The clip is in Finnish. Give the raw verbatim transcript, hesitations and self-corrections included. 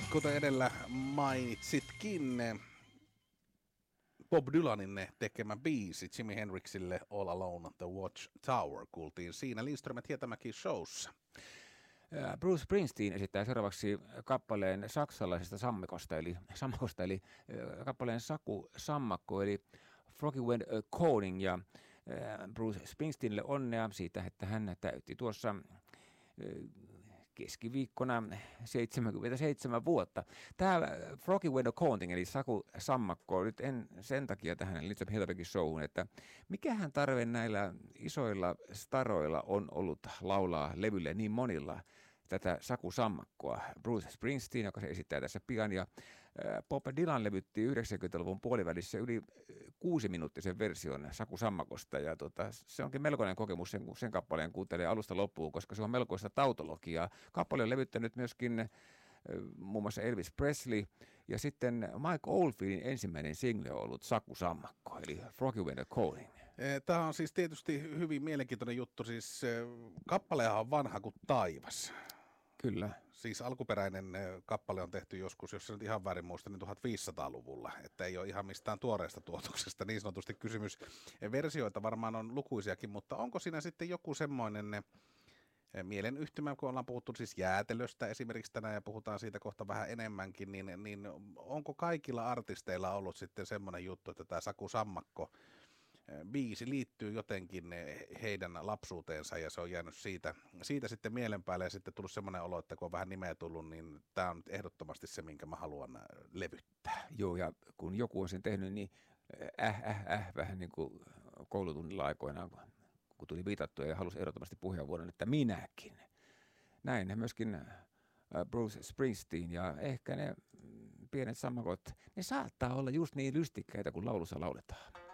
Kuten edellä mainitsitkin, Bob Dylanin tekemä biisi Jimi Hendrixille All Alone The Watch Tower kuultiin siinä Lindström ja Tietämäki showssa. Bruce Springsteen esittää seuraavaksi kappaleen saksalaisesta sammikosta, eli, sammakosta, eli kappaleen Saku Sammakko, eli Froggy Went A-Coning, ja Bruce Springsteenille onnea siitä, että hän täytti tuossa keskiviikkona seitsemänkymmentäseitsemän vuotta. Tämä Froggy Went A-Coning, eli Saku Sammakko, nyt en sen takia tähän Lindström Hillbergin showhun, että mikähän tarve näillä isoilla staroilla on ollut laulaa levylle niin monilla tätä Saku Sammakkoa. Bruce Springsteen, joka se esittää tässä pian, ja Bob Dylan levytti yhdeksänkymmentäluvun puolivälissä yli kuusiminuuttisen version Saku Sammakosta, ja tota, se onkin melkoinen kokemus sen, sen kappaleen kuuntelee alusta loppuun, koska se on melkoista tautologiaa. Kappale on levyttänyt myöskin muun muassa Elvis Presley, ja sitten Mike Oldfieldin ensimmäinen single on ollut Saku Sammakko, eli Froggy Went A-Coning. Tämä on siis tietysti hyvin mielenkiintoinen juttu, siis kappalehan on vanha kuin taivas. Kyllä. Siis alkuperäinen kappale on tehty joskus, jos se nyt ihan väärin muista, niin tuhatviisisataaluvulla, että ei ole ihan mistään tuoreesta tuotoksesta niin sanotusti kysymys. Versioita varmaan on lukuisiakin, mutta onko siinä sitten joku semmoinen mielenyhtymä, kun ollaan puhuttu siis jäätelöstä esimerkiksi tänään ja puhutaan siitä kohta vähän enemmänkin, niin, niin onko kaikilla artisteilla ollut sitten semmoinen juttu, että tämä Saku Sammakko biisi liittyy jotenkin heidän lapsuuteensa ja se on jäänyt siitä, siitä sitten mielen päälle ja sitten tullut semmoinen olo, että kun on vähän nimeä tullut, niin tämä on ehdottomasti se, minkä mä haluan levyttää. Joo, ja kun joku on sen tehnyt, niin äh, äh, äh, vähän niin kuin koulutunnilla aikoinaan, kun tuli viitattua ja halusi ehdottomasti puheenvuoron, että minäkin. Näin myöskin Bruce Springsteen, ja ehkä ne pienet sammakot, ne saattaa olla just niin lystikkäitä, kun laulussa lauletaan.